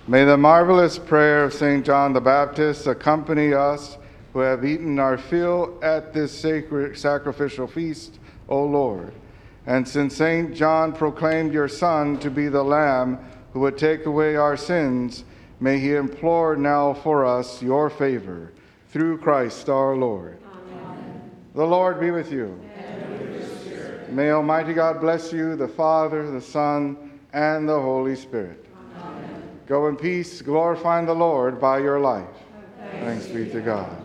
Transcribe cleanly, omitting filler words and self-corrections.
May the marvelous prayer of St. John the Baptist accompany us who have eaten our fill at this sacred sacrificial feast, O Lord. And since St. John proclaimed your Son to be the Lamb who would take away our sins, may he implore now for us your favor. Through Christ our Lord. Amen. The Lord be with you. And with your spirit. May Almighty God bless you, the Father, the Son, and the Holy Spirit. Amen. Go in peace, glorifying the Lord by your life. Thanks be to God.